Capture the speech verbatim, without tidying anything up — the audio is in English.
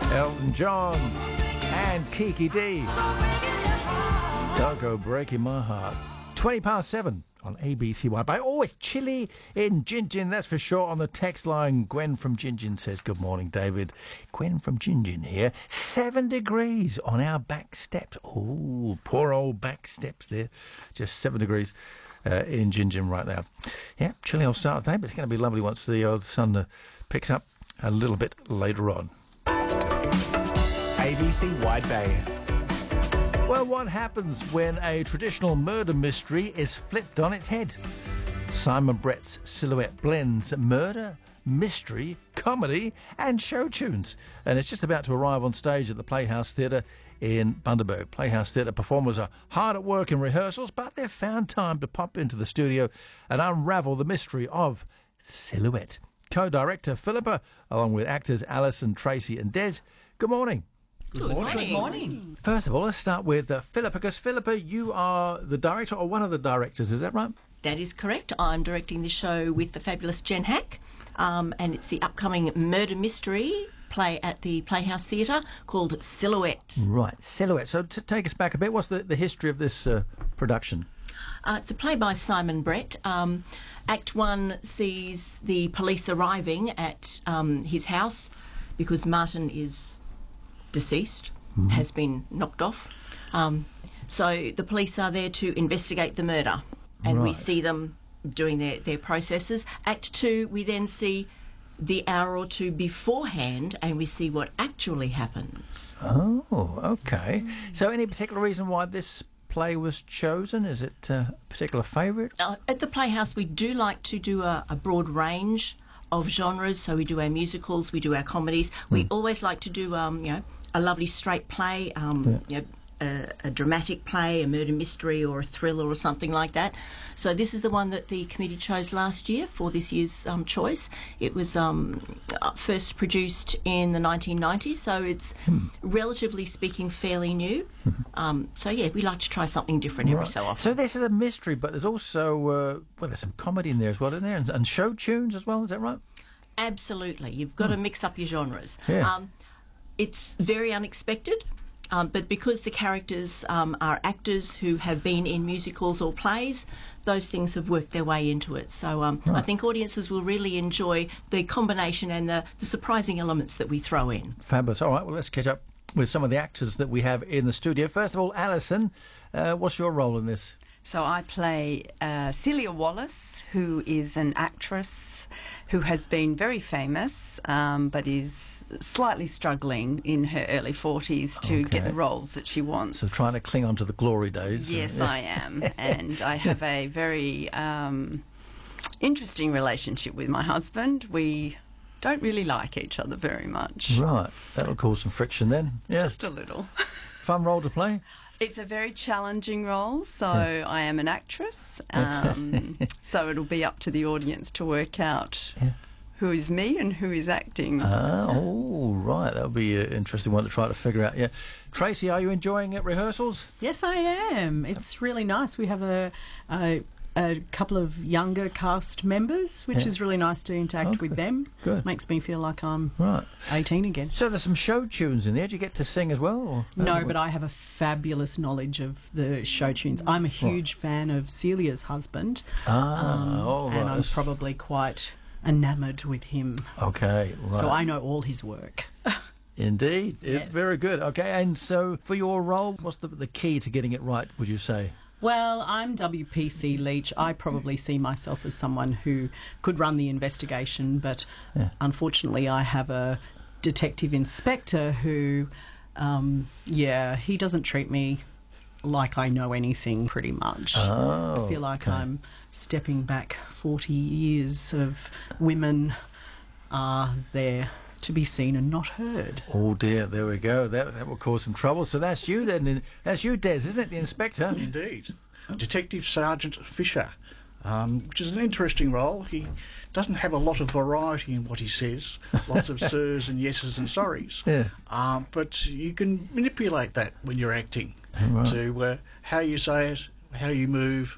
Elton John and Kiki D. Don't go breaking my heart. twenty past seven on A B C Wide Bay. Oh, it's chilly in Gingin, that's for sure. On the text line, Gwen from Gingin says, good morning, David. Gwen from Gingin here. Seven degrees on our back steps. Oh, poor old back steps there. Just seven degrees uh, in Gingin right now. Yeah, chilly old start of the day, but it's going to be lovely once the old sun uh, picks up a little bit later on. A B C Wide Bay. Well, what happens when a traditional murder mystery is flipped on its head? Simon Brett's Silhouette blends murder, mystery, comedy and show tunes. And it's just about to arrive on stage at the Playhouse Theatre in Bundaberg. Playhouse Theatre performers are hard at work in rehearsals, but they've found time to pop into the studio and unravel the mystery of Silhouette. Co-director Philippa, along with actors Alison, Tracy and Des. Good morning. Good morning. Good morning. First of all, let's start with uh, Philippa, because Philippa, you are the director or one of the directors, is that right? That is correct. I'm directing the show with the fabulous Jen Hack, um, and it's the upcoming murder mystery play at the Playhouse Theatre called Silhouette. Right, Silhouette. So to take us back a bit, what's the, the history of this uh, production? Uh, it's a play by Simon Brett. Um, Act one sees the police arriving at um, his house because Martin is deceased, mm-hmm. has been knocked off. Um, so the police are there to investigate the murder, and right. we see them doing their, their processes. Act two, we then see the hour or two beforehand, and we see what actually happens. Oh, okay. So any particular reason why this play was chosen? Is it uh, a particular favourite? Uh, at the Playhouse, we do like to do a, a broad range of genres. So we do our musicals, we do our comedies. Mm. We always like to do, um, you know, a lovely straight play, um, yeah. you know, a, a dramatic play, a murder mystery or a thriller or something like that. So this is the one that the committee chose last year for this year's um, choice. It was um, first produced in the nineteen nineties, so it's hmm. relatively speaking fairly new. um, so yeah, we like to try something different every right. so often. So this is a mystery, but there's also uh, well, there's some comedy in there as well, isn't there, and, and show tunes as well. Is that right? Absolutely, you've got hmm. to mix up your genres. Yeah. Um, it's very unexpected. Um, but because the characters um, are actors who have been in musicals or plays, those things have worked their way into it. So um, right. I think audiences will really enjoy the combination and the, the surprising elements that we throw in. Fabulous. All right, well, let's catch up with some of the actors that we have in the studio. First of all, Alison, uh, what's your role in this? So I play uh, Celia Wallace, who is an actress who has been very famous, um, but is slightly struggling in her early forties to okay. get the roles that she wants. So trying to cling on to the glory days. Yes, uh, yeah. I am. And I have a very um, interesting relationship with my husband. We don't really like each other very much. Right. That'll cause some friction then. Yeah. Just a little. Fun role to play? It's a very challenging role, so yeah. I am an actress, um, so it'll be up to the audience to work out yeah. who is me and who is acting. Ah, oh, right, that'll be an interesting one to try to figure out, yeah. Tracy, are you enjoying it, rehearsals? Yes, I am. It's really nice. We have a... a a couple of younger cast members, which yeah. is really nice to interact okay. with them. Good. Makes me feel like I'm right. eighteen again. So there's some show tunes in there. Do you get to sing as well? Or no, but I have a fabulous knowledge of the show tunes. I'm a huge right. fan of Celia's husband. Ah, um, oh, and right. I'm probably quite enamoured with him. Okay, right. So I know all his work. Indeed. Yes. It, very good. Okay, and so for your role, what's the, the key to getting it right, would you say? Well, I'm W P C Leach. I probably see myself as someone who could run the investigation, but yeah. unfortunately I have a detective inspector who, um, yeah, he doesn't treat me like I know anything pretty much. Oh, I feel like okay. I'm stepping back forty years of women are there to be seen and not heard. Oh dear, there we go. That that will cause some trouble. So that's you then. That's you, Des, isn't it, the inspector? Indeed. Detective Sergeant Fisher, um, which is an interesting role. He doesn't have a lot of variety in what he says. Lots of sirs and yeses and sorries. Yeah. Um, but you can manipulate that when you're acting right. to uh, how you say it, how you move,